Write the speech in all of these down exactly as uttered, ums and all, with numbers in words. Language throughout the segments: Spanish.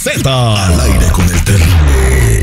Z. Al aire con el terrible.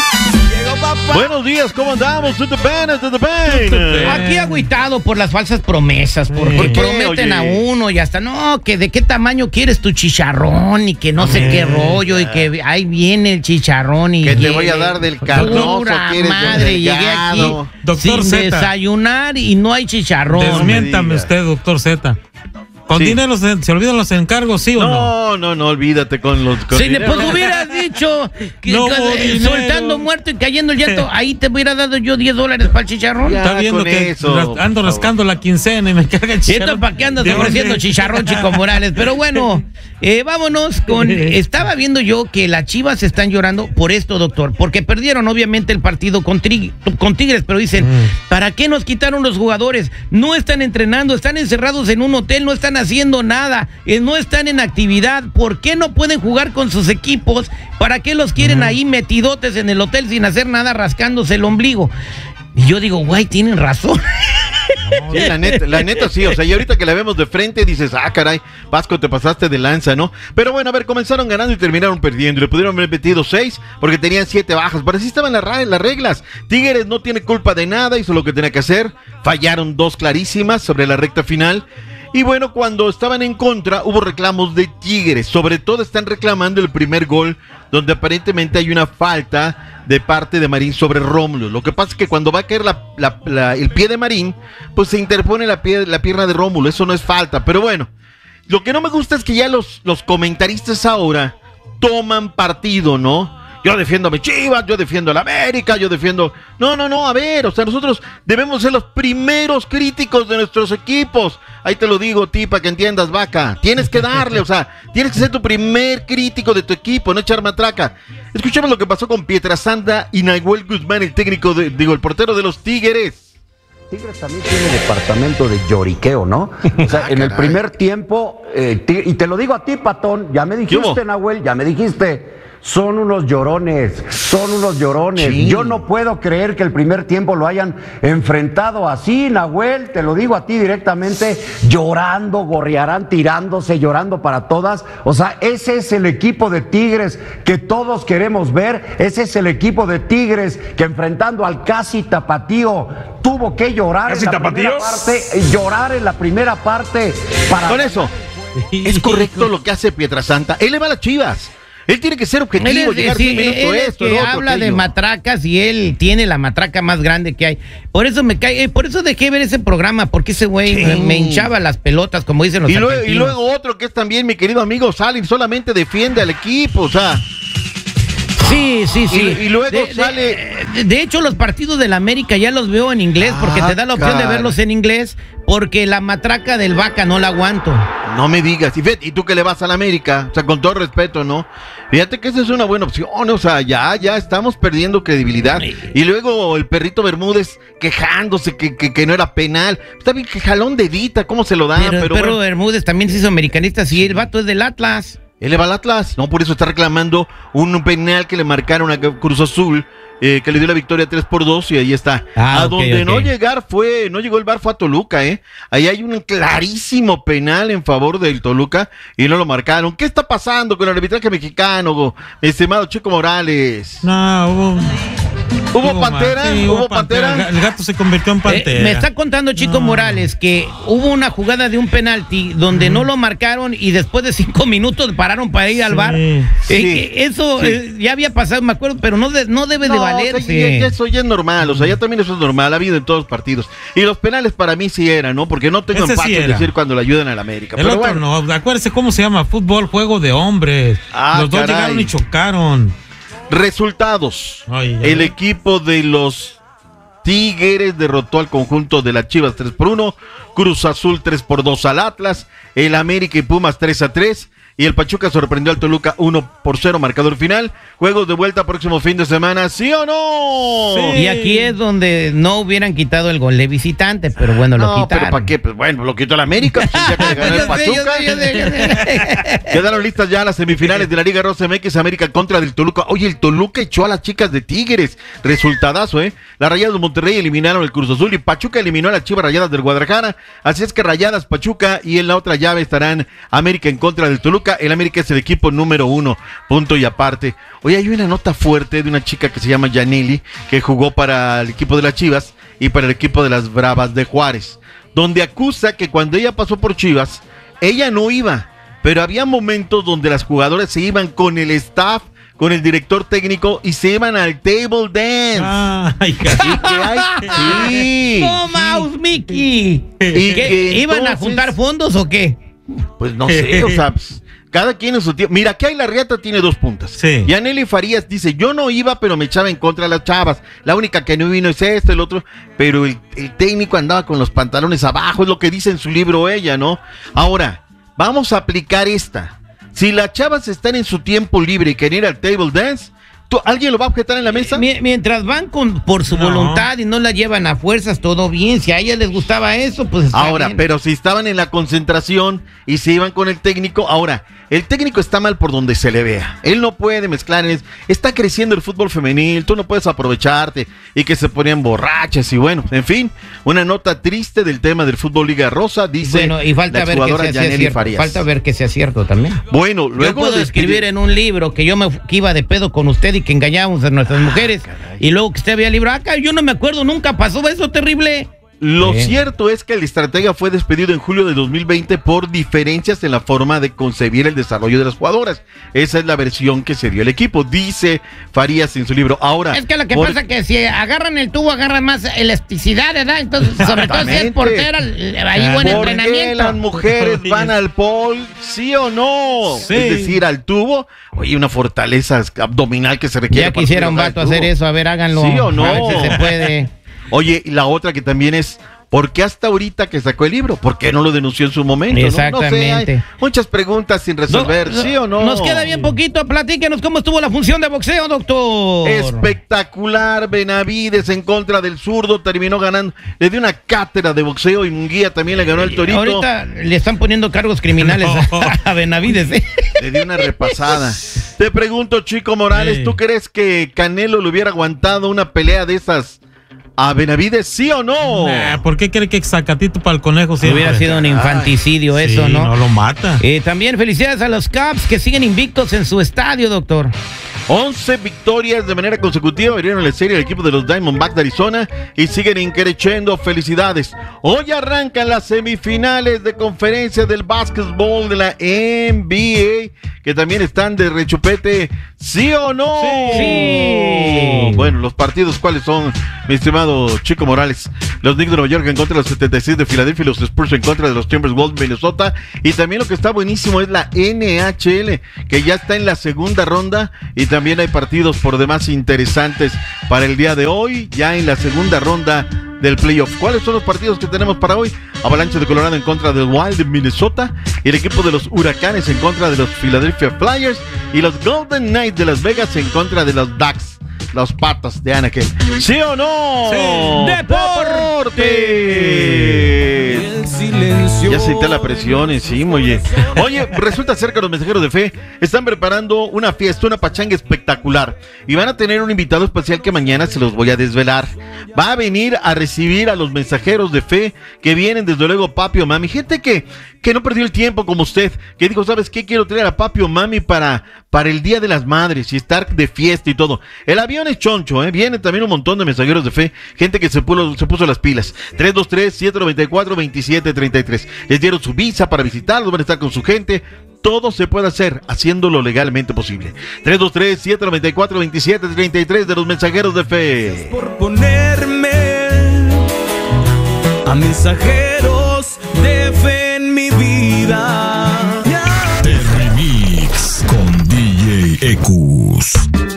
Buenos días, ¿cómo andamos? ¿Todo bien? ¿Todo bien? Aquí agüitado por las falsas promesas, porque ¿Por qué? prometen Oye. a uno y hasta no, que de qué tamaño quieres tu chicharrón y que no sé qué rollo y que ahí viene el chicharrón y Que te llegue. voy a dar del carnoso, Pura ¿quieres madre, llegué aquí delgado? Doctor sin Z. desayunar y no hay chicharrón. Desmiéntame digas. usted, doctor Z. ¿Con Sí. dinero se, se olvidan los encargos, sí o no? No, no, no, olvídate con los... Con Si le dinero. pues hubieras dicho que, No que- hubo eh, dinero. soltando muerto y cayendo el llanto, ahí te hubiera dado yo diez dólares para el chicharrón. Ya. Está viendo con que eso, ras- por ando favor. rascando la quincena y me carga el ¿Y chicharrón. esto para qué andas ¿De dónde? ofreciendo chicharrón, Chico Morales? Pero bueno, eh, vámonos con... Estaba viendo yo que las Chivas están llorando por esto, doctor, porque perdieron obviamente el partido con, Tri- con Tigres, pero dicen, ¿para qué nos quitaron los jugadores? No están entrenando, están encerrados en un hotel, no están haciendo nada, eh, no están en actividad. ¿Por qué no pueden jugar con sus equipos? ¿Para qué los quieren ahí metidotes en el hotel sin hacer nada, rascándose el ombligo? Y yo digo, güey, tienen razón. Sí, la neta, la neta sí, o sea, y ahorita que la vemos de frente dices, ah, caray, Vasco, te pasaste de lanza, ¿no? Pero bueno, a ver, comenzaron ganando y terminaron perdiendo, le pudieron haber metido seis porque tenían siete bajas, pero así estaban las, ra- las reglas. Tigres no tiene culpa de nada, hizo lo que tenía que hacer, fallaron dos clarísimas sobre la recta final. Y bueno, cuando estaban en contra, hubo reclamos de Tigres. Sobre todo están reclamando el primer gol, donde aparentemente hay una falta de parte de Marín sobre Rómulo. Lo que pasa es que cuando va a caer la, la- la- el pie de Marín, pues se interpone la, pie- la pierna de Rómulo. Eso no es falta. Pero bueno, lo que no me gusta es que ya los, los comentaristas ahora toman partido, ¿no? Yo defiendo a mi Chivas, yo defiendo a la América, yo defiendo... No, no, no, a ver, o sea, nosotros debemos ser los primeros críticos de nuestros equipos. Ahí te lo digo, ti, para que entiendas, vaca. Tienes que darle, o sea, tienes que ser tu primer crítico de tu equipo, no echar matraca. Escuchemos lo que pasó con Pietrasanta y Nahuel Guzmán, el técnico, de, digo, el portero de los Tigres. Tigres también tiene departamento de lloriqueo, ¿no? O sea, Ah, en el caray. primer tiempo, eh, Tig- y te lo digo a ti, Patón, ya me ¿Qué hubo? dijiste, Nahuel, ya me dijiste, son unos llorones, son unos llorones. Sí. Yo no puedo creer que el primer tiempo lo hayan enfrentado así, Nahuel, te lo digo a ti directamente, llorando, gorrearán, tirándose, llorando para todas. O sea, ese es el equipo de Tigres que todos queremos ver, ese es el equipo de Tigres que enfrentando al casi tapatío tuvo que llorar en ¿Casi la tapatío? primera parte, eh, llorar en la primera parte para... Con eso, es correcto lo que hace Pietrasanta. Él le va a las Chivas. Él tiene que ser objetivo, Él es, llegar sí, diez minutos, él es esto, que lo otro, habla de aquello. matracas y él tiene la matraca más grande que hay. Por eso me cae, eh, por eso dejé ver ese programa, porque ese güey Sí. me, me hinchaba las pelotas, como dicen los Y luego, y argentinos. luego otro que es también mi querido amigo Salin, solamente defiende al equipo, o sea, Sí, sí, sí. Y- y luego de, de- sale- De, de hecho, los partidos del América ya los veo en inglés, porque Ah, te da la opción de cara. verlos en inglés, porque la matraca del Vaca no la aguanto. no me digas, y, fíjate, y tú que le vas a la América, o sea, con todo respeto, ¿no? Fíjate que esa es una buena opción, o sea, ya, ya estamos perdiendo credibilidad. Y luego el perrito Bermúdez quejándose que, que, que no era penal. Está bien que jalón de Edita, ¿cómo se lo dan? Pero, el Pero perro bueno. Bermúdez también se hizo americanista, sí, el vato es del Atlas. Él le va al Atlas, ¿no? Por eso está reclamando un penal que le marcaron a Cruz Azul, eh, que le dio la victoria tres por dos y ahí está. Ah, a ok, donde ok. no llegar fue, no llegó el V A R fue a Toluca, ¿eh? Ahí hay un clarísimo penal en favor del Toluca y no lo marcaron. ¿Qué está pasando con el arbitraje mexicano, estimado Chico Morales? No, hubo... ¿Hubo hubo pantera? más. Sí, ¿Hubo pantera? El ga- El gato se convirtió en pantera. Eh, me está contando Chico No. Morales que hubo una jugada de un penalti donde no lo marcaron y después de cinco minutos pararon para ir al Sí, bar. sí, eso sí. eh, ya había pasado, me acuerdo, pero no, de- no debe de No, o sea, valerse. ya- ya eso ya es normal, o sea, ya también eso es normal, ha habido en todos los partidos. Y los penales para mí sí eran, ¿no? Porque no tengo Ese sí empacho en era. decir cuando le ayudan a la América. El Pero otro bueno. no, acuérdese cómo se llama, fútbol, juego de hombres. Ah, Los dos caray. llegaron y chocaron. Resultados. Ay, ay. El equipo de los Tigres derrotó al conjunto de las Chivas tres por uno, Cruz Azul tres por dos al Atlas, el América y Pumas tres a tres, y el Pachuca sorprendió al Toluca uno por cero, marcador final. Juegos de vuelta próximo fin de semana, ¿sí o no? Sí. Y aquí es donde no hubieran quitado el gol de visitante, pero bueno, lo No, quitaron. pero ¿para qué? Pues bueno, lo quitó el América, pues, ya que le ganó el Yo sé, yo Pachuca. sé, yo sé, yo sé. Quedaron listas ya las semifinales de la Liga Rosa M X, América contra del Toluca. Oye, el Toluca echó a las chicas de Tigres. Resultadazo, ¿eh? Las Rayadas de Monterrey eliminaron el Cruz Azul y Pachuca eliminó a las Chivas Rayadas del Guadalajara. Así es que Rayadas, Pachuca y en la otra llave estarán América en contra del Toluca. Toluca, el América es el equipo número uno, punto y aparte. Hoy hay una nota fuerte de una chica que se llama Yaneli, que jugó para el equipo de las Chivas y para el equipo de las Bravas de Juárez, donde acusa que cuando ella pasó por Chivas, ella no iba, pero había momentos donde las jugadoras se iban con el staff, con el director técnico y se iban al table dance. Ay, Y que hay- sí. ¡No, Mouse, Mickey! Y ¿Qué, que ¿Iban a entonces- juntar fondos o qué? Pues no sé, o sea, pues, cada quien en su tiempo. Mira, aquí hay la riata tiene dos puntas. Sí. Y Aneli Farías dice, yo no iba, pero me echaba en contra de las chavas. La única que no vino es esto, el otro. Pero el, el técnico andaba con los pantalones abajo, es lo que dice en su libro ella, ¿no? Ahora, vamos a aplicar esta. Si las chavas están en su tiempo libre y quieren ir al table dance, ¿tú- ¿alguien lo va a objetar en la mesa? Mi- Mientras van con, por su No. voluntad y no la llevan a fuerzas, todo bien. Si a ellas les gustaba eso, pues está Ahora, bien. pero si estaban en la concentración y se iban con el técnico, ahora, el técnico está mal por donde se le vea. Él no puede mezclar, es- está creciendo el fútbol femenil, tú no puedes aprovecharte y que se ponían borrachas y bueno, en fin, una nota triste del tema del fútbol Liga Rosa, dice Bueno, y falta la ver que exjugadora sea, sea Yaneli cierto. Farías. Falta ver que sea cierto también. Bueno, Yo luego puedo de escribir en un libro que yo me que iba de pedo con usted y que engañábamos a nuestras mujeres y luego que usted había libro, acá yo no me acuerdo, nunca pasó eso terrible. Lo Bien. cierto es que el estratega fue despedido en julio de dos mil veinte por diferencias en la forma de concebir el desarrollo de las jugadoras. Esa es la versión que se dio el equipo, dice Farías en su libro. Ahora, Es que lo que por- pasa es que si agarran el tubo agarran más elasticidad, ¿verdad? Entonces, sobre todo si es Exactamente. portera, ahí buen ¿por qué entrenamiento. las mujeres van al pol? ¿Sí o no? Sí. Es decir, al tubo. Oye, una fortaleza abdominal que se requiere. Ya para quisiera un subir al vato tubo. hacer eso, a ver, háganlo. ¿Sí o no? A ver si se puede. Oye, y la otra que también es, ¿por qué hasta ahorita que sacó el libro? ¿Por qué no lo denunció en su momento? no? Exactamente. No sé, hay muchas preguntas sin resolver, No, ¿sí o no? Nos queda bien poquito, platíquenos cómo estuvo la función de boxeo, doctor. Espectacular, Benavides en contra del zurdo, terminó ganando, le dio una cátedra de boxeo y Munguía también le ganó el Torito. Ahorita le están poniendo cargos criminales No. a, a Benavides, ¿eh? Le dio una repasada. Te pregunto, Chico Morales, Sí. ¿tú crees que Canelo le hubiera aguantado una pelea de esas a Benavides, sí o no? Nah, ¿por qué cree que sacatito para el conejo siempre? Hubiera sido un infanticidio Sí, eso, ¿no? no lo mata. Eh, también felicidades a los Cubs que siguen invictos en su estadio, doctor. once victorias de manera consecutiva abrieron la serie el equipo de los Diamondbacks de Arizona y siguen increciendo. Felicidades. Hoy arrancan las semifinales de conferencia del básquetbol de la N B A, que también están de rechupete, ¿sí o no? Sí. Bueno, los partidos, ¿cuáles son, mi estimado Chico Morales? Los Knicks de Nueva York en contra de los setenta y seis de Filadelfia y los Spurs en contra de los Timberwolves de Minnesota. Y también lo que está buenísimo es la N H L, que ya está en la segunda ronda y también hay partidos por demás interesantes para el día de hoy, ya en la segunda ronda del playoff. ¿Cuáles son los partidos que tenemos para hoy? Avalancha de Colorado en contra del Wild de Minnesota, y el equipo de los Huracanes en contra de los Philadelphia Flyers, y los Golden Knights de Las Vegas en contra de los Ducks, los Patos de Anaheim. ¿Sí o no? Sí. ¡Deportes! Ya sentí la presión encima, oye. Oye, resulta ser que los mensajeros de fe están preparando una fiesta, una pachanga espectacular. Y van a tener un invitado especial que mañana se los voy a desvelar. Va a venir a recibir a los mensajeros de fe que vienen desde luego papi o mami. Gente que, que no perdió el tiempo como usted, que dijo, ¿sabes qué? Quiero traer a papi o mami para, para el Día de las Madres y estar de fiesta y todo. El avión es choncho, ¿eh? Vienen también un montón de mensajeros de fe, gente que se puso, se puso las pilas. tres dos tres, siete nueve cuatro, dos siete tres tres. Les dieron su visa para visitarlos, van a estar con su gente. Todo se puede hacer haciéndolo legalmente posible. tres dos tres, siete nueve cuatro, dos siete tres tres de los mensajeros de fe. Por ponerme a mensajeros de fe en mi vida. The Remix con D J Ecus.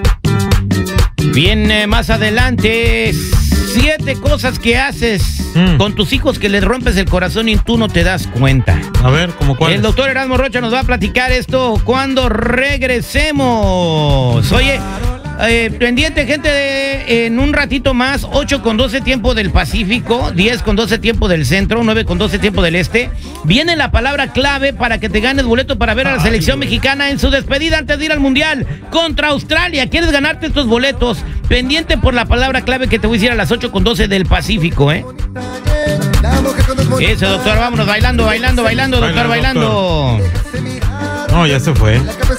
Viene más adelante, siete cosas que haces Mm. con tus hijos que les rompes el corazón y tú no te das cuenta. A ver, ¿cómo cuál? El doctor Erasmo Rocha nos va a platicar esto cuando regresemos. Oye, eh, pendiente gente, de, en un ratito más, ocho con doce tiempo del Pacífico, diez con doce tiempo del Centro, nueve con doce tiempo del Este. Viene la palabra clave para que te ganes boleto para ver a la selección mexicana en su despedida antes de ir al Mundial contra Australia. ¿Quieres ganarte estos boletos? Pendiente por la palabra clave que te voy a decir a las ocho con doce del Pacífico, ¿eh? Eso, doctor, vámonos bailando, bailando, bailando, doctor, Baila, bailando. doctor. No, ya se fue.